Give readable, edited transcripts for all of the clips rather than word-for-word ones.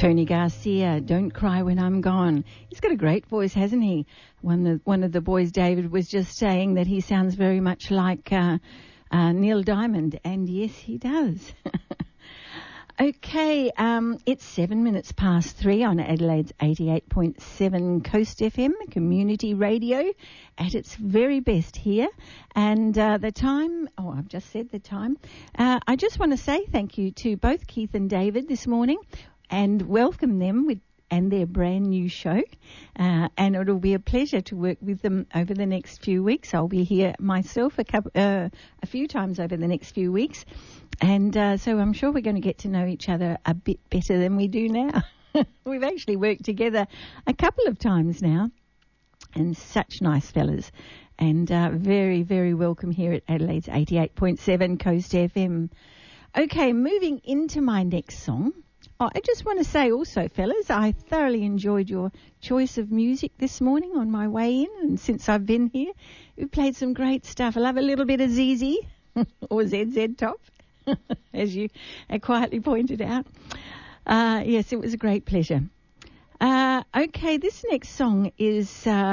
Tony Garcia, Don't Cry When I'm Gone. He's got a great voice, hasn't he? One of the boys, David, was just saying that he sounds very much like Neil Diamond, and yes, he does. Okay, it's 7 minutes past 3 on Adelaide's 88.7 Coast FM, community radio, at its very best here. And the time, I've just said the time. I just want to say thank you to both Keith and David this morning and welcome them and their brand new show. And it'll be a pleasure to work with them over the next few weeks. I'll be here myself a few times over the next few weeks. And so I'm sure we're going to get to know each other a bit better than we do now. We've actually worked together a couple of times now. And such nice fellas. And very, very welcome here at Adelaide's 88.7 Coast FM. Okay, moving into my next song. I just want to say also, fellas, I thoroughly enjoyed your choice of music this morning on my way in. And since I've been here, we've played some great stuff. I love a little bit of ZZ or ZZ Top, as you quietly pointed out. Yes, it was a great pleasure. Okay, this next song is...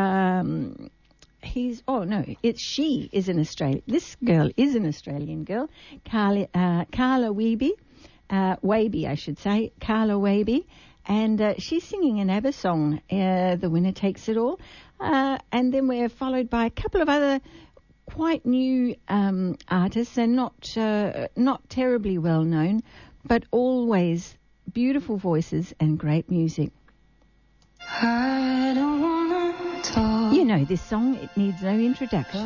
she is an Australian. This girl is an Australian girl, Carla Wiebe. Waby, I should say, Carla Waby, and she's singing an ABBA song, The Winner Takes It All, and then we're followed by a couple of other quite new artists, and not terribly well known, but always beautiful voices and great music. I don't wanna talk. You know this song, it needs no introduction.